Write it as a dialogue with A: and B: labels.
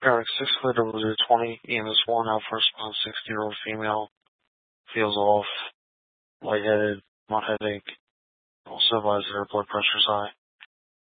A: Paradox 6 clear W20, EMS1 out for response, 60-year-old female, feels off, lightheaded, not headache, also advised her blood pressure is high.